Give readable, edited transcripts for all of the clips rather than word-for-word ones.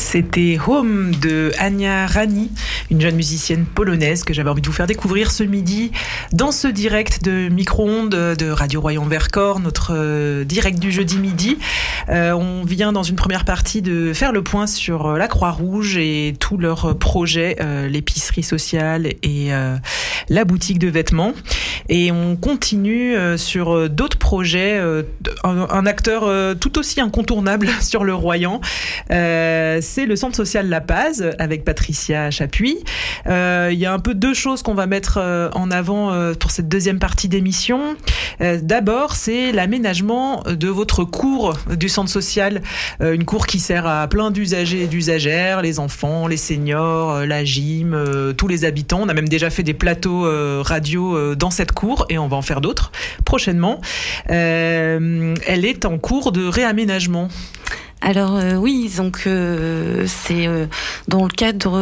C'était Home de Ania Rani, une jeune musicienne polonaise que j'avais envie de vous faire découvrir ce midi dans ce direct de micro-ondes de Radio Royan-Vercors, notre direct du jeudi midi. On vient dans une première partie de faire le point sur la Croix-Rouge et tous leurs projets, l'épicerie sociale et la boutique de vêtements. Et on continue sur d'autres projets, un acteur tout aussi incontournable sur le Royan. C'est le centre social La Paz avec Patricia Chapuis. Il y a un peu deux choses qu'on va mettre en avant pour cette deuxième partie d'émission. D'abord, c'est l'aménagement de votre cour du centre social, une cour qui sert à plein d'usagers et d'usagères, les enfants, les seniors, la gym, tous les habitants. On a même déjà fait des plateaux radio dans cette cour et on va en faire d'autres prochainement. Elle est en cours de réaménagement. Alors oui, donc c'est dans le cadre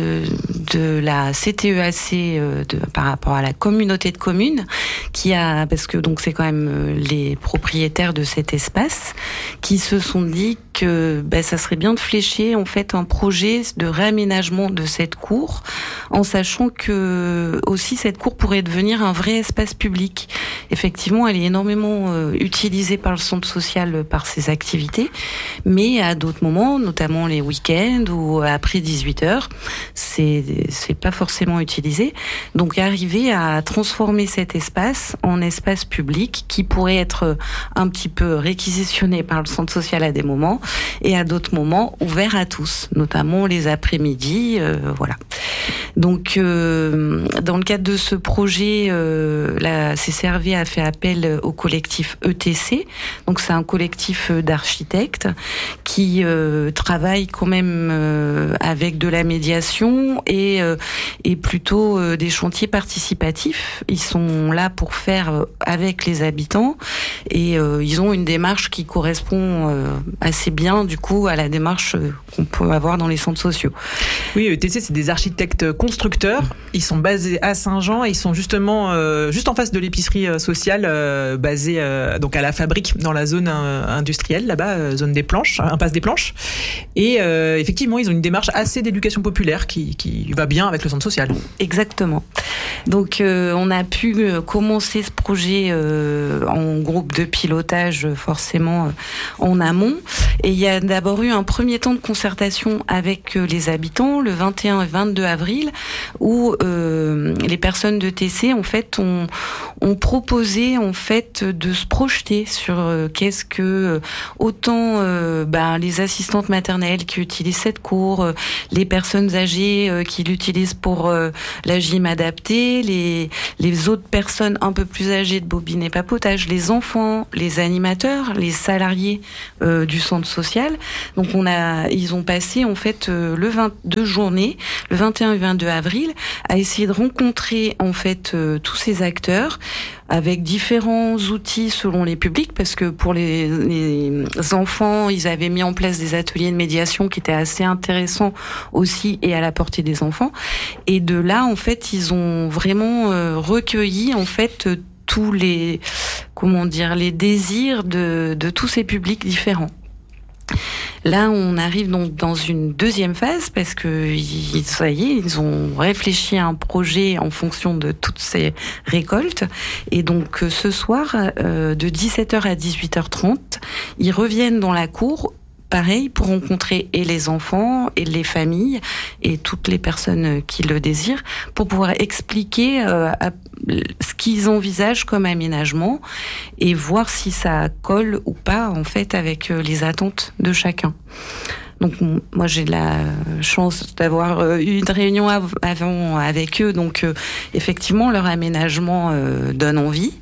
de la CTEAC par rapport à la communauté de communes qui a, parce que donc c'est quand même les propriétaires de cet espace qui se sont dit que ça serait bien de flécher en fait un projet de réaménagement de cette cour, en sachant que aussi cette cour pourrait devenir un vrai espace public. Effectivement, elle est énormément utilisée par le centre social par ses activités, mais à d'autres moments, notamment les week-ends ou après 18h, c'est pas forcément utilisé. Donc arriver à transformer cet espace en espace public qui pourrait être un petit peu réquisitionné par le centre social à des moments et à d'autres moments ouvert à tous, notamment les après-midi, voilà. Donc dans le cadre de ce projet, la CCRV a fait appel au collectif ETC. Donc c'est un collectif d'architectes qui travaille quand même avec de la médiation et plutôt des chantiers participatifs. Ils sont là pour faire avec les habitants et ils ont une démarche qui correspond assez bien du coup à la démarche qu'on peut avoir dans les centres sociaux. Oui, ETC, c'est des architectes constructeurs. Ils sont basés à Saint-Jean et ils sont justement juste en face de l'épicerie sociale basée donc à la Fabrique dans la zone industrielle là-bas, zone des planches, impasse des planches. Et effectivement, ils ont une démarche assez d'éducation populaire qui va bien avec le centre social. Exactement. Donc on a pu commencer ce projet en groupe de pilotage forcément en amont. Et il y a d'abord eu un premier temps de concertation avec les habitants le 21 et 22 avril où les personnes de TC en fait ont proposé en fait de se projeter sur qu'est-ce que autant les assistantes maternelles qui utilisent cette cour, les personnes âgées qui l'utilisent pour la gym adaptée, les autres personnes un peu plus âgées de bobine et papotage, les enfants, les animateurs, les salariés du centre social. Donc ils ont passé en fait le 22 journées, le 21 et 22 avril, à essayer de rencontrer en fait tous ces acteurs avec différents outils selon les publics, parce que pour les enfants, ils avaient mis en place des ateliers de médiation qui étaient assez intéressants aussi et à la portée des enfants. Et de là, en fait, ils ont vraiment recueilli en fait tous les désirs de tous ces publics différents. Là, on arrive donc dans une deuxième phase parce que ça y est, ils ont réfléchi à un projet en fonction de toutes ces récoltes. Et donc, ce soir, de 17h à 18h30, ils reviennent dans la cour. Pareil, pour rencontrer et les enfants, et les familles, et toutes les personnes qui le désirent, pour pouvoir expliquer ce qu'ils envisagent comme aménagement et voir si ça colle ou pas, en fait, avec les attentes de chacun. Donc, moi, j'ai la chance d'avoir eu une réunion avant avec eux. Donc, effectivement, leur aménagement donne envie.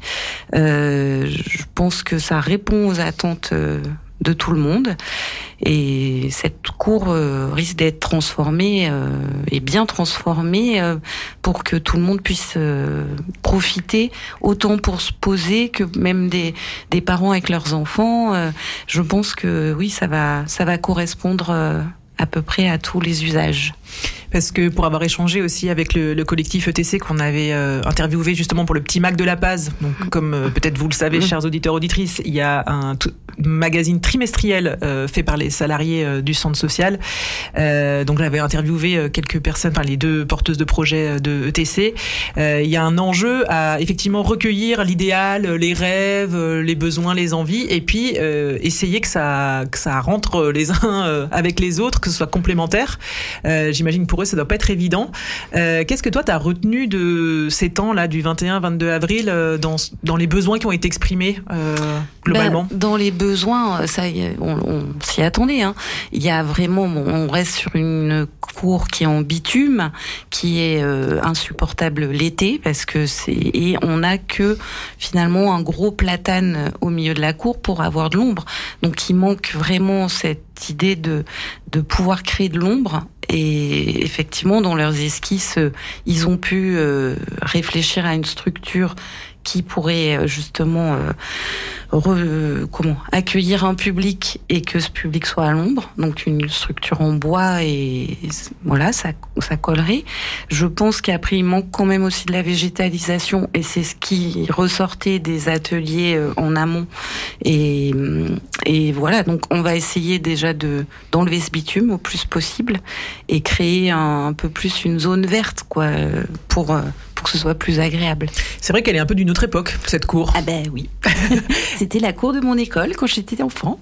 Je pense que ça répond aux attentes de tout le monde. Et cette cour risque d'être transformée et bien transformée pour que tout le monde puisse profiter, autant pour se poser que même des parents avec leurs enfants. Je pense que oui, ça va correspondre à peu près à tous les usages. Parce que pour avoir échangé aussi avec le collectif ETC qu'on avait interviewé justement pour le Petit Mac de la Paz, donc comme peut-être vous le savez, chers auditeurs, auditrices, il y a un magazine trimestriel fait par les salariés du centre social. Donc j'avais interviewé quelques personnes, enfin les deux porteuses de projets de ETC. Il y a un enjeu à effectivement recueillir l'idéal, les rêves, les besoins, les envies, et puis essayer que ça rentre les uns avec les autres, que ce soit complémentaire. J'imagine pour eux ça doit pas être évident. Qu'est-ce que toi t'as retenu de ces temps-là du 21-22 avril dans les besoins qui ont été exprimés globalement? Dans les besoins, ça, on s'y attendait. Hein. Il y a vraiment, on reste sur une cour qui est en bitume, qui est insupportable l'été parce que et on n'a que finalement un gros platane au milieu de la cour pour avoir de l'ombre. Donc il manque vraiment cette idée de pouvoir créer de l'ombre. Et effectivement, dans leurs esquisses, ils ont pu réfléchir à une structure qui pourrait justement accueillir un public et que ce public soit à l'ombre, donc une structure en bois, et voilà, ça collerait. Je pense qu'après il manque quand même aussi de la végétalisation, et c'est ce qui ressortait des ateliers en amont, et voilà, donc on va essayer déjà d'enlever ce bitume au plus possible et créer un peu plus une zone verte, quoi, pour que ce soit plus agréable. C'est vrai qu'elle est un peu d'une autre époque, cette cour. Ah ben oui. C'était la cour de mon école quand j'étais enfant.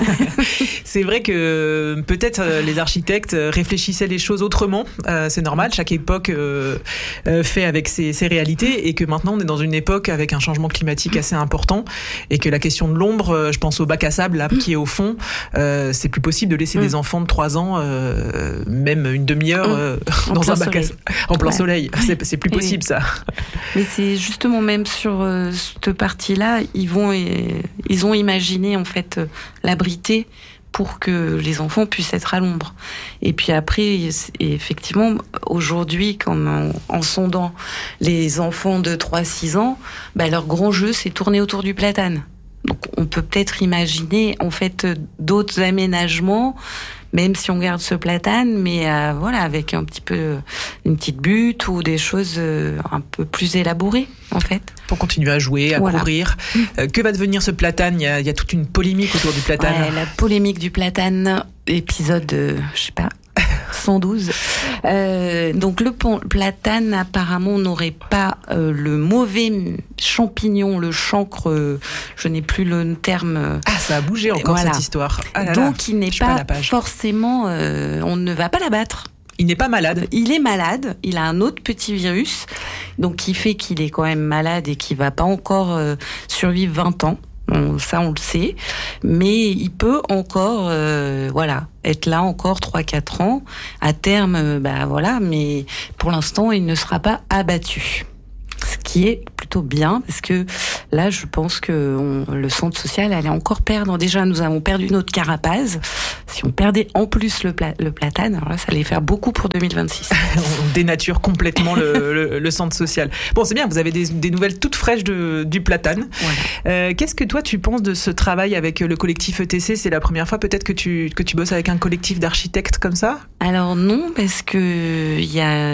C'est vrai que peut-être les architectes réfléchissaient les choses autrement. C'est normal, chaque époque fait avec ses réalités, et que maintenant on est dans une époque avec un changement climatique assez important, et que la question de l'ombre, je pense au bac à sable là, qui est au fond, c'est plus possible de laisser des enfants de 3 ans, même une demi-heure dans un bac à sable, en plein soleil. C'est plus possible. Ça. Mais c'est justement même sur cette partie-là, ils ont imaginé en fait l'abriter pour que les enfants puissent être à l'ombre. Et puis après, effectivement, aujourd'hui, comme en sondant les enfants de 3-6 ans, leur grand jeu, c'est tourner autour du platane. Donc on peut peut-être imaginer en fait d'autres aménagements, même si on garde ce platane, mais voilà, avec un petit peu une petite butte ou des choses un peu plus élaborées en fait. Pour continuer à jouer, à courir. Que va devenir ce platane ? Il y a toute une polémique autour du platane. Ouais, la polémique du platane, épisode, je sais pas, 112. Donc le platane apparemment n'aurait pas le mauvais champignon, le chancre, je n'ai plus le terme. Ça a bougé encore cette histoire. Donc il n'est pas forcément, on ne va pas l'abattre. Il n'est pas malade. Il est malade. Il a un autre petit virus, donc qui fait qu'il est quand même malade et qu'il va pas encore survivre 20 ans. Ça, on le sait. Mais il peut encore, être là encore 3-4 ans. À terme, voilà. Mais pour l'instant, il ne sera pas abattu. Ce qui est plutôt bien, parce que là, je pense que le centre social allait encore perdre. Déjà, nous avons perdu notre carapace. Si on perdait en plus le platane, alors là, ça allait faire beaucoup pour 2026. On dénature complètement le centre social. Bon, c'est bien, vous avez des nouvelles toutes fraîches du platane. Voilà. Qu'est-ce que toi, tu penses de ce travail avec le collectif ETC ? C'est la première fois peut-être que tu bosses avec un collectif d'architectes comme ça ? Alors non, parce que il y a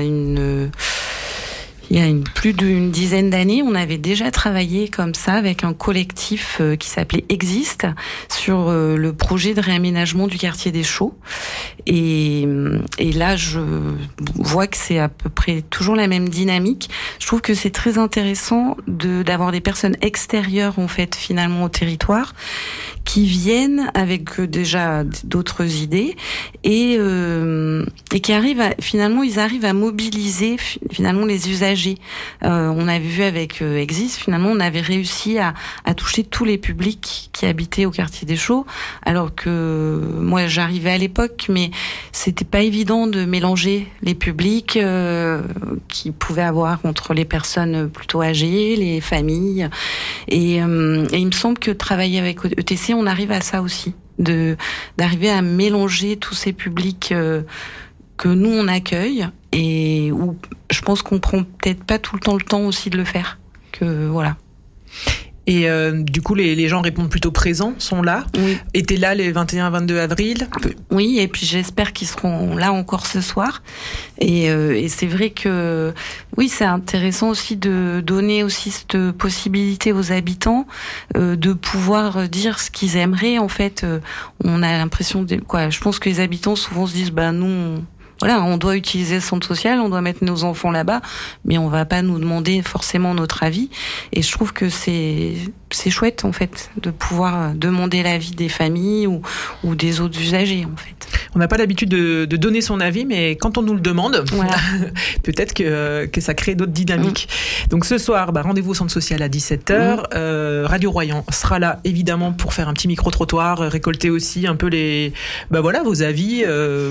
plus d'une dizaine d'années, on avait déjà travaillé comme ça avec un collectif qui s'appelait Existe sur le projet de réaménagement du quartier des Chaux. Et là, je vois que c'est à peu près toujours la même dynamique. Je trouve que c'est très intéressant d'avoir des personnes extérieures en fait finalement au territoire qui viennent avec déjà d'autres idées et qui arrivent ils arrivent à mobiliser finalement les usagers. On avait vu avec Existe, finalement, on avait réussi à toucher tous les publics qui habitaient au quartier des Chaux, alors que moi, j'arrivais à l'époque, mais c'était pas évident de mélanger les publics qui pouvaient avoir entre les personnes plutôt âgées, les familles, et il me semble que travailler avec ETC, on arrive à ça aussi, d'arriver à mélanger tous ces publics que nous on accueille, et où je pense qu'on prend peut-être pas tout le temps aussi de le faire. Voilà. Et du coup, les gens répondent plutôt présents, sont là. Oui. Étaient là les 21-22 avril. Oui, et puis j'espère qu'ils seront là encore ce soir. Et c'est vrai que oui, c'est intéressant aussi de donner aussi cette possibilité aux habitants de pouvoir dire ce qu'ils aimeraient. En fait, on a l'impression je pense que les habitants souvent se disent nous. Voilà, on doit utiliser le centre social, on doit mettre nos enfants là-bas, mais on va pas nous demander forcément notre avis. Et je trouve que c'est chouette, en fait, de pouvoir demander l'avis des familles ou des autres usagers, en fait. On n'a pas l'habitude de donner son avis, mais quand on nous le demande, voilà. peut-être que ça crée d'autres dynamiques. Donc ce soir, rendez-vous au centre social à 17h. Radio Royan sera là, évidemment, pour faire un petit micro-trottoir, récolter aussi un peu vos avis,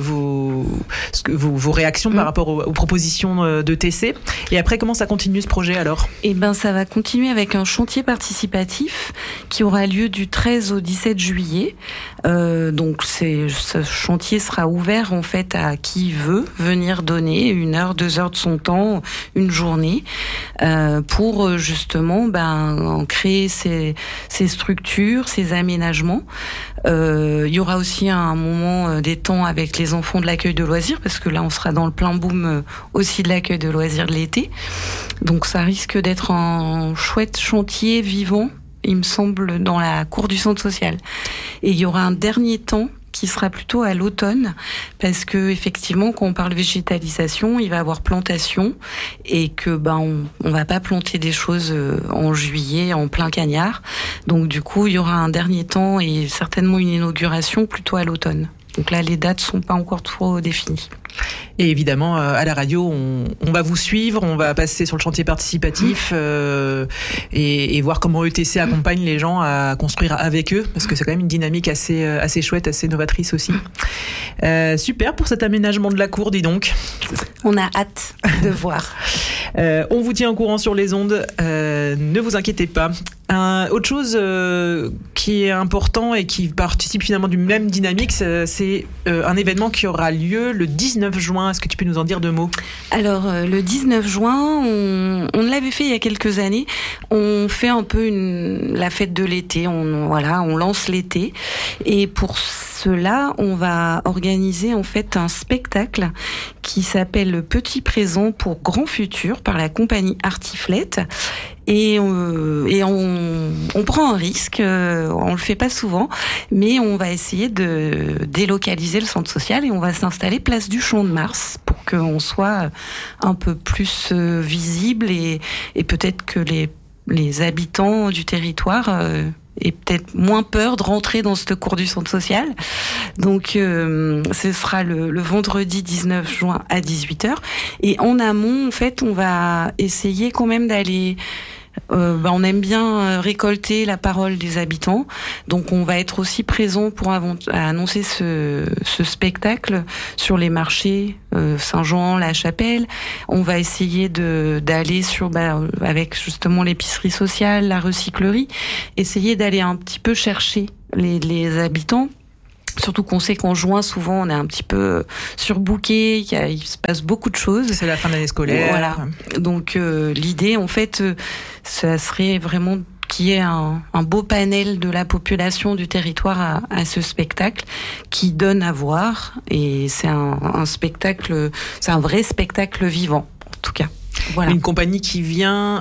vos réactions par rapport aux propositions de TC. Et après, comment ça continue ce projet alors ? Ça va continuer avec un chantier participatif qui aura lieu du 13 au 17 juillet. Donc ce chantier sera ouvert en fait à qui veut venir donner 1 heure, 2 heures de son temps, une journée, pour justement créer ces structures, ces aménagements. Il y aura aussi un moment des temps avec les enfants de l'accueil de loisirs, parce que là on sera dans le plein boom aussi de l'accueil de loisirs de l'été. Donc ça risque d'être un chouette chantier vivant, il me semble, dans la cour du centre social. Et il y aura un dernier temps qui sera plutôt à l'automne, parce que effectivement, quand on parle végétalisation, il va y avoir plantation, et que on va pas planter des choses en juillet, en plein cagnard. Donc du coup, il y aura un dernier temps et certainement une inauguration plutôt à l'automne. Donc là, les dates sont pas encore trop définies. Et évidemment, à la radio, on va vous suivre, on va passer sur le chantier participatif et voir comment ETC accompagne les gens à construire avec eux, parce que c'est quand même une dynamique assez chouette, assez novatrice aussi. Super pour cet aménagement de la cour, dis donc. On a hâte de voir. On vous tient au courant sur les ondes, ne vous inquiétez pas. Autre chose qui est important et qui participe finalement du même dynamique, c'est un événement qui aura lieu le 19 juin. Est-ce que tu peux nous en dire 2 mots ? Alors, le 19 juin, on l'avait fait il y a quelques années. On fait un peu la fête de l'été. On lance l'été. Et pour cela, on va organiser en fait un spectacle qui s'appelle Le Petit Présent pour Grand Futur par la compagnie Artiflette. Et on prend un risque, on le fait pas souvent, mais on va essayer de délocaliser le centre social et on va s'installer place du Champ de Mars pour qu'on soit un peu plus visible et peut-être que les habitants du territoire aient peut-être moins peur de rentrer dans cette cour du centre social. Donc ce sera le vendredi 19 juin à 18h. Et en amont, en fait, on va essayer quand même d'aller... on aime bien récolter la parole des habitants, donc on va être aussi présent pour annoncer ce spectacle sur les marchés Saint-Jean, La Chapelle. On va essayer d'aller avec justement l'épicerie sociale, la recyclerie, essayer d'aller un petit peu chercher les habitants. Surtout qu'on sait qu'en juin, souvent, on est un petit peu surbooké, il se passe beaucoup de choses. C'est la fin de l'année scolaire. Voilà. Donc, l'idée, en fait, ça serait vraiment qu'il y ait un beau panel de la population du territoire à ce spectacle qui donne à voir. Et c'est un spectacle, c'est un vrai spectacle vivant, en tout cas. Voilà. Une compagnie qui vient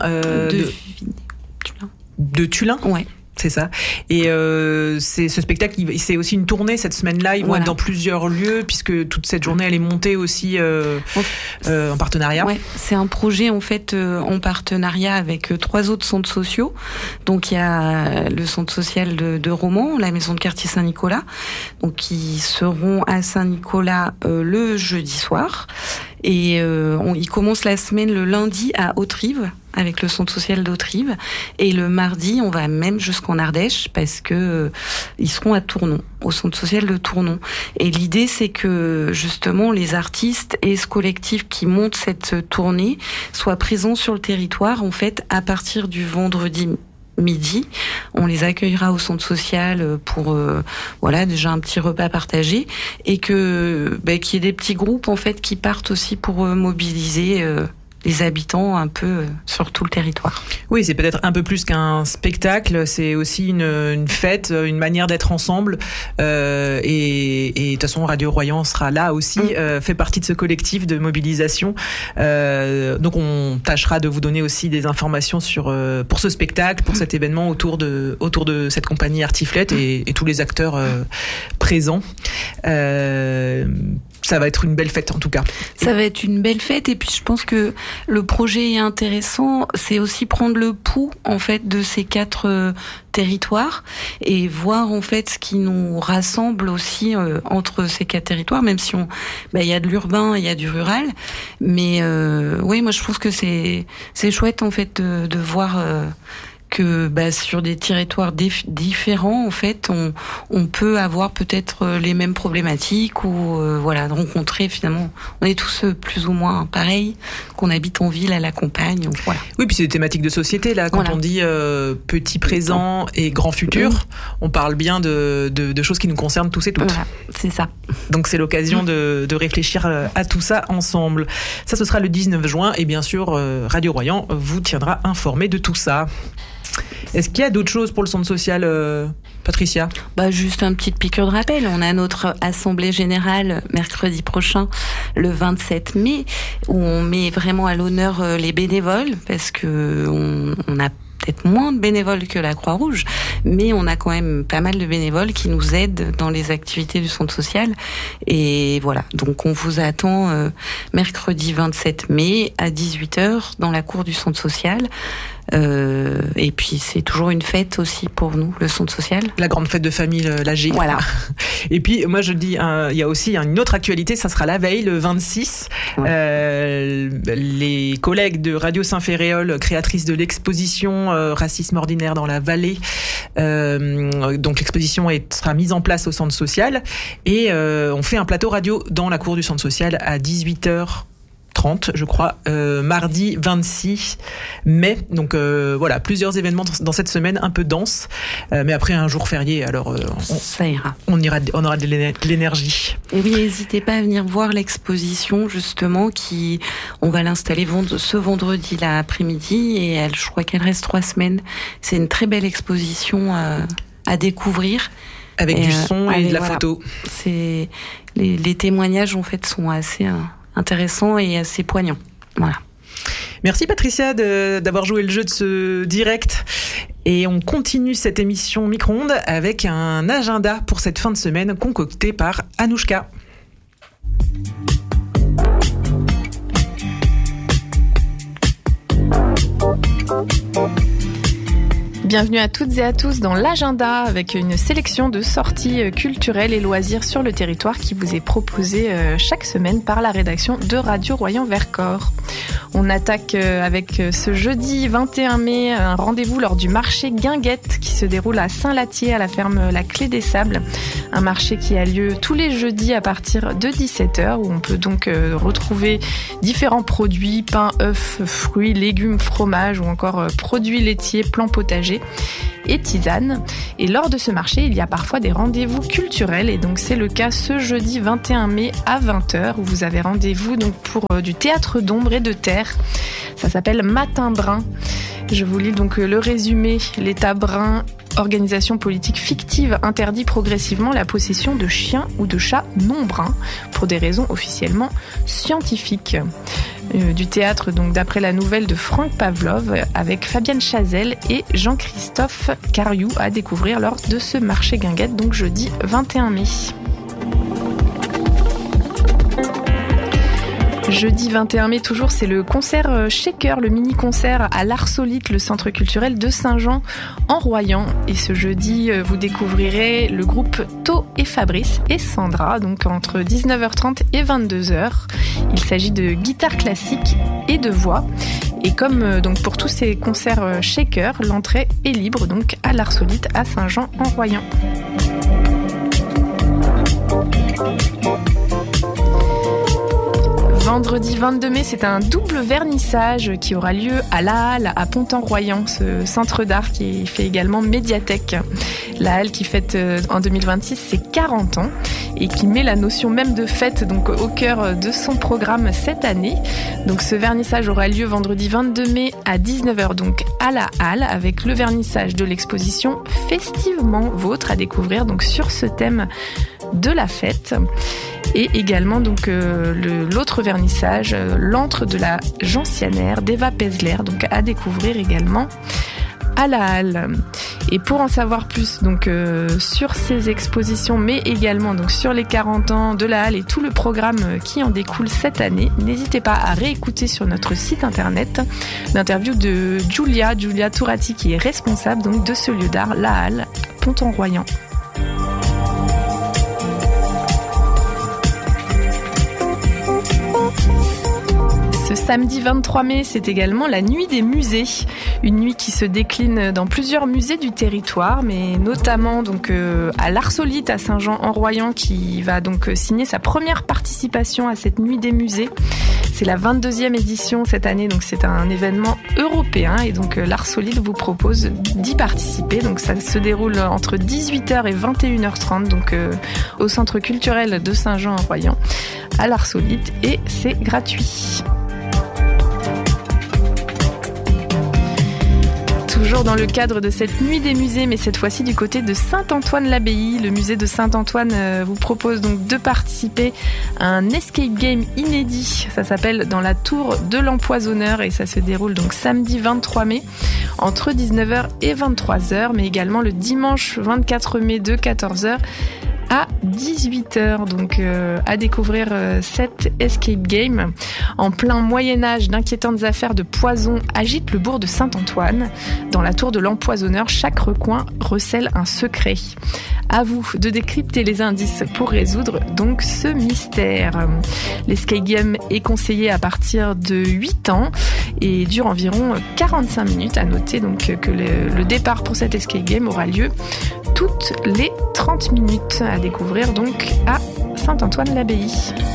de Tullin. Ouais. C'est ça. Et c'est ce spectacle, c'est aussi une tournée cette semaine-là. Ils vont être dans plusieurs lieux puisque toute cette journée elle est montée aussi en partenariat. Ouais, c'est un projet en fait en partenariat avec 3 autres centres sociaux. Donc il y a le centre social de Romans, la maison de quartier Saint-Nicolas, donc qui seront à Saint-Nicolas le jeudi soir. Et il commence la semaine le lundi à Hauterive, avec le centre social d'Hauterive. Et le mardi, on va même jusqu'en Ardèche parce que ils seront à Tournon, au centre social de Tournon. Et l'idée, c'est que justement les artistes et ce collectif qui monte cette tournée soient présents sur le territoire, en fait, à partir du vendredi midi. On les accueillera au centre social pour déjà un petit repas partagé et qu'il y ait des petits groupes en fait qui partent aussi pour mobiliser les habitants un peu sur tout le territoire. Oui, c'est peut-être un peu plus qu'un spectacle, c'est aussi une fête, une manière d'être ensemble. Et de toute façon, Radio Royan sera là aussi, fait partie de ce collectif de mobilisation. Donc on tâchera de vous donner aussi des informations pour ce spectacle, pour cet événement autour de cette compagnie Artiflette et tous les acteurs présents. Ça va être une belle fête en tout cas. Ça va être une belle fête et puis je pense que le projet est intéressant, c'est aussi prendre le pouls en fait de ces 4 territoires et voir en fait ce qui nous rassemble aussi entre ces 4 territoires, même si il y a de l'urbain, il y a du rural, mais oui, moi je trouve que c'est chouette en fait de voir que sur des territoires différents, en fait, on peut avoir peut-être les mêmes problématiques ou de rencontrer finalement. On est tous plus ou moins pareils, qu'on habite en ville, à la campagne. Donc, voilà. Oui, puis c'est des thématiques de société là. Quand on dit petit présent et grand futur, on parle bien de choses qui nous concernent tous et toutes. Voilà, c'est ça. Donc c'est l'occasion de réfléchir à tout ça ensemble. Ça, ce sera le 19 juin et bien sûr, Radio Royan vous tiendra informé de tout ça. Est-ce qu'il y a d'autres choses pour le centre social, Patricia ? Juste une petite piqûre de rappel. On a notre assemblée générale mercredi prochain, le 27 mai, où on met vraiment à l'honneur les bénévoles, parce que on a peut-être moins de bénévoles que la Croix-Rouge, mais on a quand même pas mal de bénévoles qui nous aident dans les activités du centre social. Et voilà, donc on vous attend mercredi 27 mai à 18h dans la cour du centre social. Et puis c'est toujours une fête aussi pour nous, le centre social. La grande fête de famille, l'AG. Voilà. Et puis moi je dis, il y a aussi une autre actualité, ça sera la veille, le 26. Les collègues de Radio Saint-Féréol, créatrices de l'exposition Racisme ordinaire dans la vallée, donc l'exposition sera mise en place au centre social et on fait un plateau radio dans la cour du centre social à 18h30, je crois, mardi 26 mai. Donc voilà, plusieurs événements dans cette semaine, un peu dense, mais après un jour férié, alors ça ira. On aura de l'énergie. Et oui, n'hésitez pas à venir voir l'exposition justement, on va l'installer ce vendredi l'après-midi et je crois qu'elle reste 3 semaines. C'est une très belle exposition à découvrir. Avec du son et de la photo. Les témoignages en fait sont assez intéressant et assez poignant. Voilà. Merci Patricia d'avoir joué le jeu de ce direct. Et on continue cette émission Micro-ondes avec un agenda pour cette fin de semaine concocté par Anouchka. Bienvenue à toutes et à tous dans l'agenda avec une sélection de sorties culturelles et loisirs sur le territoire qui vous est proposée chaque semaine par la rédaction de Radio Royan Vercors. On attaque avec ce jeudi 21 mai un rendez-vous lors du marché Guinguette qui se déroule à Saint-Latier à la ferme La Clé des Sables. Un marché qui a lieu tous les jeudis à partir de 17h où on peut donc retrouver différents produits, pain, œufs, fruits, légumes, fromages ou encore produits laitiers, plants potagers et tisanes. Et lors de ce marché, il y a parfois des rendez-vous culturels et donc c'est le cas ce jeudi 21 mai à 20h où vous avez rendez-vous donc pour du théâtre d'ombre et de terre. Ça s'appelle Matin Brun. Je vous lis donc le résumé. L'État brun, organisation politique fictive, interdit progressivement la possession de chiens ou de chats non bruns pour des raisons officiellement scientifiques. Du théâtre donc d'après la nouvelle de Franck Pavlov avec Fabienne Chazelle et Jean-Christophe Cariou à découvrir lors de ce marché Guinguette donc jeudi 21 mai. Jeudi 21 mai, toujours, c'est le concert Shaker, le mini-concert à l'Arsolite, le centre culturel de Saint-Jean en Royan. Et ce jeudi, vous découvrirez le groupe To et Fabrice et Sandra, donc entre 19h30 et 22h. Il s'agit de guitare classique et de voix. Et comme donc pour tous ces concerts Shaker, l'entrée est libre donc à l'Arsolite à Saint-Jean en Royan. Vendredi 22 mai, c'est un double vernissage qui aura lieu à La Halle, à Pontan-Royan, ce centre d'art qui fait également médiathèque. La Halle qui fête en 2026 ses 40 ans et qui met la notion même de fête donc au cœur de son programme cette année. Donc ce vernissage aura lieu vendredi 22 mai à 19h donc à la Halle avec le vernissage de l'exposition Festivement Vôtre à découvrir donc sur ce thème de la fête. Et également donc l'autre vernissage, l'antre de la Gentianaire d'Eva Pezler, donc à découvrir également à la Halle. Et pour en savoir plus donc sur ces expositions, mais également donc sur les 40 ans de la Halle et tout le programme qui en découle cette année, n'hésitez pas à réécouter sur notre site internet l'interview de Giulia Turati qui est responsable donc de ce lieu d'art, la Halle, Pont-en-Royan. Ce samedi 23 mai, c'est également la nuit des musées. Une nuit qui se décline dans plusieurs musées du territoire, mais notamment donc à l'Arsolite à Saint-Jean-en-Royan qui va donc signer sa première participation à cette nuit des musées. C'est la 22e édition cette année, donc c'est un événement européen et donc l'Arsolite vous propose d'y participer. Donc ça se déroule entre 18h et 21h30 donc au centre culturel de Saint-Jean-en-Royan à l'Arsolite et c'est gratuit. Toujours dans le cadre de cette nuit des musées, mais cette fois-ci du côté de Saint-Antoine-l'Abbaye. Le musée de Saint-Antoine vous propose donc de participer à un escape game inédit. Ça s'appelle Dans la tour de l'empoisonneur et ça se déroule donc samedi 23 mai entre 19h et 23h, mais également le dimanche 24 mai de 14h à 18h, donc à découvrir cet escape game. En plein Moyen-Âge, d'inquiétantes affaires de poison agitent le bourg de Saint-Antoine. Dans la tour de l'empoisonneur, chaque recoin recèle un secret. À vous de décrypter les indices pour résoudre donc ce mystère. L'escape game est conseillé à partir de 8 ans et dure environ 45 minutes. À noter donc que le départ pour cet escape game aura lieu toutes les 30 minutes à découvrir donc à Saint-Antoine-l'Abbaye.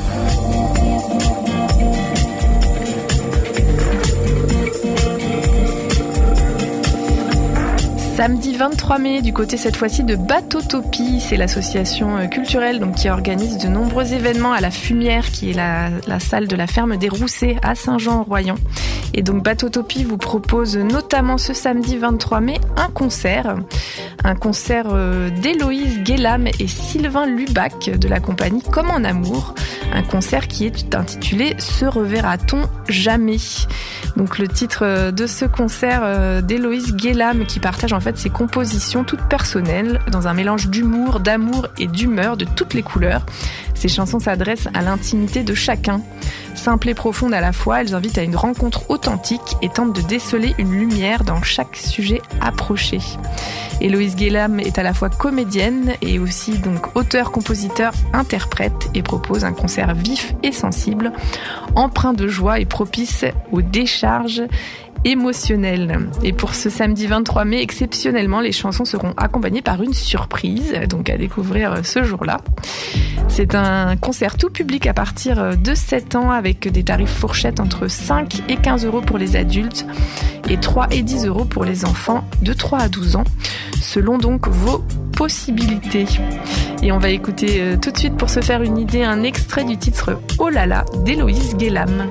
Samedi 23 mai, du côté cette fois-ci de Bateautopie, c'est l'association culturelle donc, qui organise de nombreux événements à la Fumière, qui est la salle de la ferme des Roussets à Saint-Jean-en-Royan. Et donc Bateautopie vous propose notamment ce samedi 23 mai un concert d'Héloïse Guélam et Sylvain Lubac de la compagnie Comme en amour. Un concert qui est intitulé « Se reverra-t-on jamais ?» Donc le titre de ce concert d'Héloïse Guélam qui partage en fait ses compositions toutes personnelles dans un mélange d'humour, d'amour et d'humeur de toutes les couleurs. Ces chansons s'adressent à l'intimité de chacun. Simples et profondes à la fois, elles invitent à une rencontre authentique et tentent de déceler une lumière dans chaque sujet approché. Héloïse Guélam est à la fois comédienne et aussi donc auteur, compositeur, interprète et propose un concert vif et sensible, empreint de joie et propice aux décharges émotionnelles. Et pour ce samedi 23 mai, exceptionnellement, les chansons seront accompagnées par une surprise, donc à découvrir ce jour-là. C'est un concert tout public à partir de 7 ans avec des tarifs fourchettes entre 5 et 15 euros pour les adultes et 3 et 10 euros pour les enfants de 3 à 12 ans, selon donc vos possibilités. Et on va écouter tout de suite pour se faire une idée un extrait du titre Oh là là d'Héloïse Guélam.